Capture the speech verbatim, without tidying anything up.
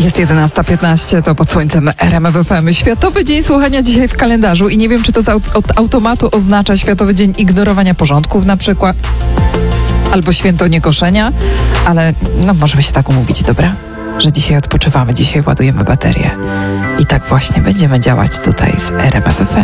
Jest jedenasta piętnaście, to pod słońcem R M F F M. Światowy Dzień Słuchania dzisiaj w kalendarzu i nie wiem, czy to z aut- od automatu oznacza Światowy Dzień Ignorowania Porządków na przykład, albo Święto Niekoszenia, ale no możemy się tak umówić, dobra? Że dzisiaj odpoczywamy, dzisiaj ładujemy baterię i tak właśnie będziemy działać tutaj z R M F F M.